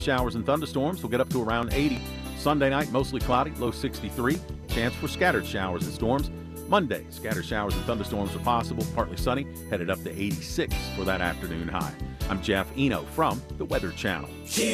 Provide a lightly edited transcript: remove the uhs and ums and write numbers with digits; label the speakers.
Speaker 1: Showers and thunderstorms will get up to around 80. Sunday night, mostly cloudy, low 63. Chance for scattered showers and storms. Monday, scattered showers and thunderstorms are possible, partly sunny, headed up to 86 for that afternoon high. I'm Jeff Eno from the Weather Channel.